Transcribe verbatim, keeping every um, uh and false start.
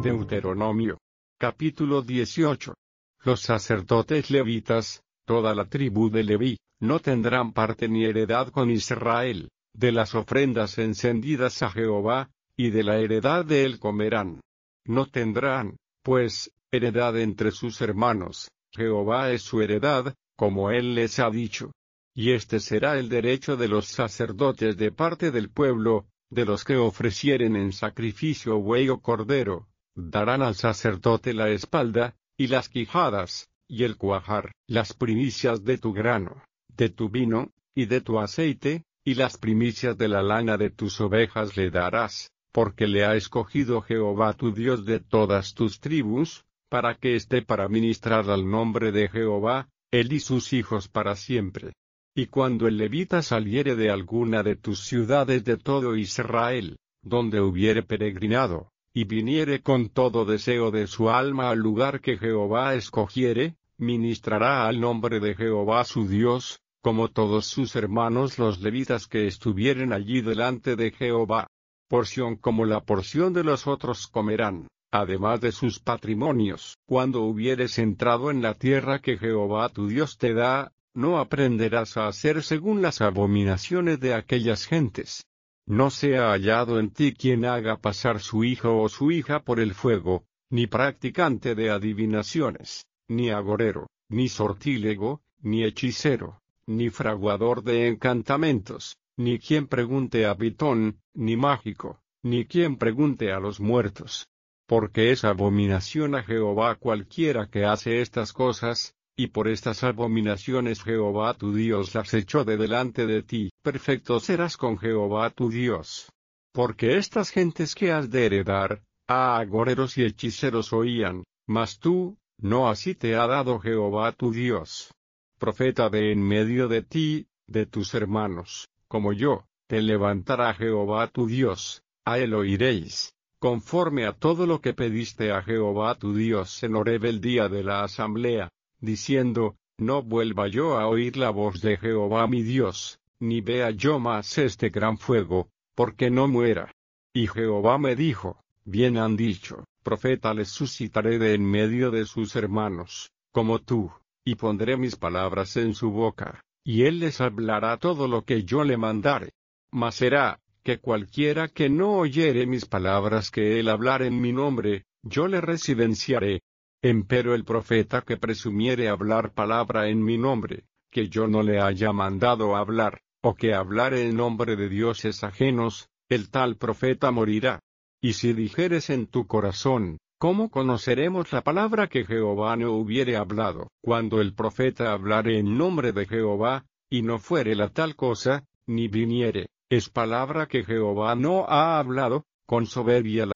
Deuteronomio. Capítulo dieciocho. Los sacerdotes levitas, toda la tribu de Leví, no tendrán parte ni heredad con Israel, de las ofrendas encendidas a Jehová, y de la heredad de él comerán. No tendrán, pues, heredad entre sus hermanos, Jehová es su heredad, como él les ha dicho. Y este será el derecho de los sacerdotes de parte del pueblo, de los que ofrecieren en sacrificio buey o cordero, darán al sacerdote la espalda, y las quijadas, y el cuajar, las primicias de tu grano, de tu vino, y de tu aceite, y las primicias de la lana de tus ovejas le darás, porque le ha escogido Jehová tu Dios de todas tus tribus, para que esté para ministrar al nombre de Jehová, él y sus hijos para siempre. Y cuando el levita saliere de alguna de tus ciudades de todo Israel, donde hubiere peregrinado, y viniere con todo deseo de su alma al lugar que Jehová escogiere, ministrará al nombre de Jehová su Dios, como todos sus hermanos los levitas que estuvieren allí delante de Jehová. Porción como la porción de los otros comerán, además de sus patrimonios. Cuando hubieres entrado en la tierra que Jehová tu Dios te da, no aprenderás a hacer según las abominaciones de aquellas gentes. No sea hallado en ti quien haga pasar su hijo o su hija por el fuego, ni practicante de adivinaciones, ni agorero, ni sortílego, ni hechicero, ni fraguador de encantamentos, ni quien pregunte a Pitón, ni mágico, ni quien pregunte a los muertos. Porque es abominación a Jehová cualquiera que hace estas cosas, y por estas abominaciones Jehová tu Dios las echó de delante de ti. Perfecto serás con Jehová tu Dios. Porque estas gentes que has de heredar, a agoreros y hechiceros oían, mas tú, no así te ha dado Jehová tu Dios. Profeta de en medio de ti, de tus hermanos, como yo, te levantará Jehová tu Dios, a él oiréis, conforme a todo lo que pediste a Jehová tu Dios en Horeb el día de la asamblea, diciendo, no vuelva yo a oír la voz de Jehová mi Dios, ni vea yo más este gran fuego, porque no muera. Y Jehová me dijo, bien han dicho, profeta les suscitaré de en medio de sus hermanos, como tú, y pondré mis palabras en su boca, y él les hablará todo lo que yo le mandare. Mas será, que cualquiera que no oyere mis palabras que él hablare en mi nombre, yo le residenciaré. Empero el profeta que presumiere hablar palabra en mi nombre, que yo no le haya mandado hablar, o que hablare en nombre de dioses ajenos, el tal profeta morirá. Y si dijeres en tu corazón, ¿cómo conoceremos la palabra que Jehová no hubiere hablado? Cuando el profeta hablare en nombre de Jehová, y no fuere la tal cosa, ni viniere, es palabra que Jehová no ha hablado, con soberbia